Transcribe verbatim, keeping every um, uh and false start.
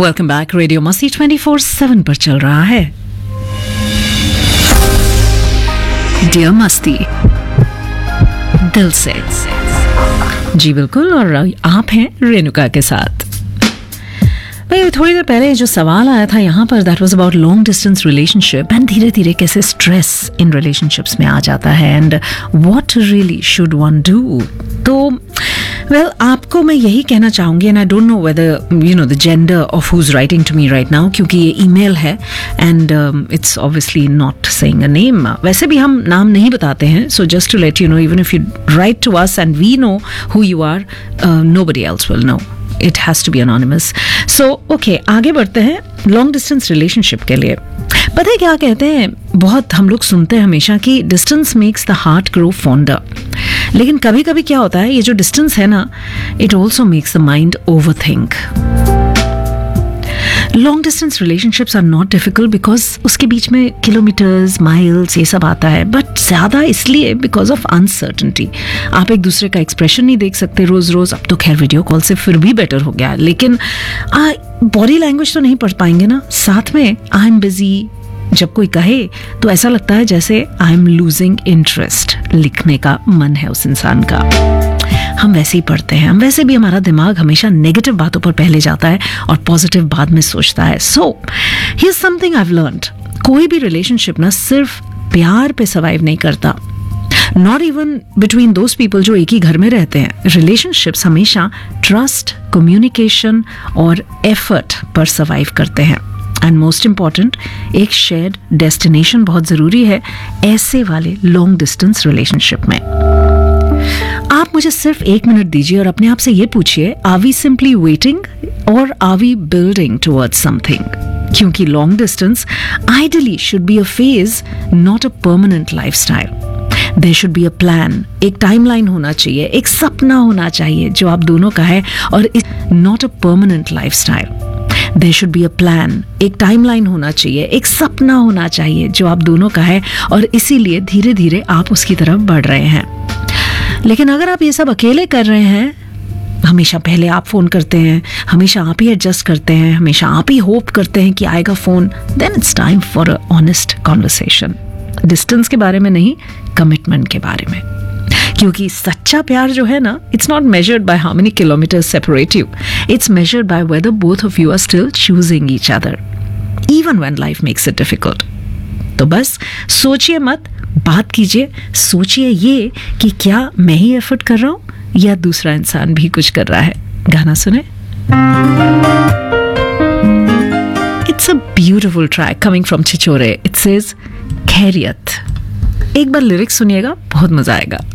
Welcome back. Radio मस्ती twenty four seven पर चल रहा है डियर मस्ती दिल से। जी बिल्कुल, और आप हैं रेणुका के साथ। भाई थोड़ी देर पहले जो सवाल आया था यहाँ पर, that was about long distance relationship and धीरे धीरे कैसे स्ट्रेस इन रिलेशनशिप्स में आ जाता है and what really should one do. तो वेल well, आपको मैं यही कहना चाहूँगी, and I don't know whether you know the gender of who is writing to me right now, क्योंकि ये ईमेल है and it's obviously not saying a name. वैसे भी हम नाम नहीं बताते हैं, so just to let you know, even if you right to us and we know who you are, nobody else will know. It has to be anonymous. So okay, आगे बढ़ते हैं लॉन्ग डिस्टेंस रिलेशनशिप के लिए। पता है क्या कहते हैं, बहुत हम लोग सुनते हैं हमेशा कि distance makes the heart grow fonder, लेकिन कभी कभी क्या होता है, ये जो डिस्टेंस है ना, it also makes the mind over think. Long distance relationships are not difficult because उसके बीच में किलोमीटर्स, माइल्स, ये सब आता है, बट ज़्यादा इसलिए बिकॉज ऑफ अनसर्टनिटी। आप एक दूसरे का एक्सप्रेशन नहीं देख सकते रोज़ रोज़। अब तो खैर वीडियो कॉल से फिर भी बेटर हो गया, लेकिन बॉडी लैंग्वेज तो नहीं पढ़ पाएंगे ना। साथ में आई एम बिजी जब कोई कहे तो ऐसा लगता है जैसे आई एम लूजिंग इंटरेस्ट, लिखने का मन है उस इंसान का। हम वैसे ही पढ़ते हैं, हम वैसे भी, हमारा दिमाग हमेशा नेगेटिव बातों पर पहले जाता है और पॉजिटिव बाद में सोचता है। So here's something I have learned, कोई भी रिलेशनशिप ना सिर्फ प्यार पे सर्वाइव नहीं करता, not even between those people जो एक ही घर में रहते हैं। रिलेशनशिप्स हमेशा ट्रस्ट, कम्युनिकेशन और एफर्ट पर सर्वाइव करते हैं। एंड मोस्ट इम्पॉर्टेंट, एक शेयर्ड डेस्टिनेशन बहुत ज़रूरी है ऐसे वाले लॉन्ग डिस्टेंस रिलेशनशिप में। आप मुझे सिर्फ एक मिनट दीजिए और अपने आप से ये पूछिए, आर वी सिंपली वेटिंग और are we building towards something? क्योंकि long distance ideally should be a phase, not a permanent lifestyle. There should be a plan, एक टाइमलाइन होना चाहिए, एक सपना होना चाहिए जो आप दोनों का है, और not a permanent lifestyle. There should be a plan, एक टाइमलाइन होना चाहिए, एक सपना होना चाहिए जो आप दोनों का है, और इसीलिए धीरे धीरे आप उसकी तरफ बढ़ रहे हैं। लेकिन अगर आप ये सब अकेले कर रहे हैं, हमेशा पहले आप फोन करते हैं, हमेशा आप ही एडजस्ट करते हैं, हमेशा आप ही होप करते हैं कि आएगा phone, then it's time for a honest conversation. Distance के बारे में नहीं, कमिटमेंट के बारे में। क्योंकि सच्चा प्यार जो है ना, it's not measured by how many kilometres separate you, it's measured by weather both of you are still choosing each other even when life makes it difficult. तो बस सोचिए मत, बात कीजिए, सोचिए ये कि क्या मैं ही एफर्ट कर रहा हूं या दूसरा इंसान भी कुछ कर रहा है। गाना सुने, it's a beautiful track coming from Chhichhore. It says खैरियत। एक बार लिरिक्स सुनिएगा, बहुत मजा आएगा।